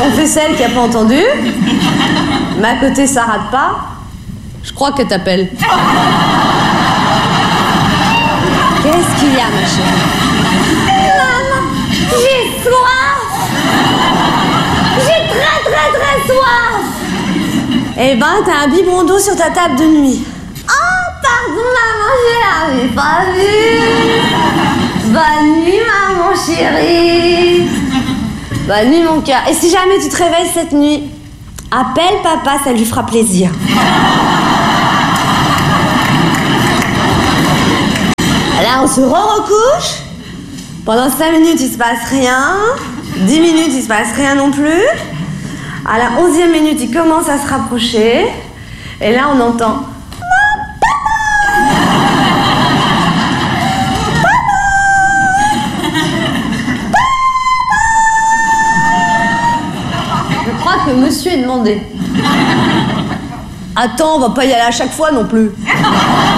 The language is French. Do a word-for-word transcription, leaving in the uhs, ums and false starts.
On fait celle qui a pas entendu. Mais à côté, ça rate pas. Je crois que t'appelles. Qu'est-ce qu'il y a, ma chérie? Maman, j'ai soif. J'ai très très très soif. Eh ben, t'as un biberon d'eau sur ta table de nuit. Oh, pardon, maman, je l'avais pas vu. Bonne nuit, maman chérie. Bonne nuit, mon cœur. Et si jamais tu te réveilles cette nuit, appelle papa, ça lui fera plaisir. Là, on se re-recouche. Pendant cinq minutes, il se passe rien. dix minutes, il se passe rien non plus. À la onzième minute, il commence à se rapprocher. Et là, on entend... Je crois que monsieur est demandé. Attends, on va pas y aller à chaque fois non plus.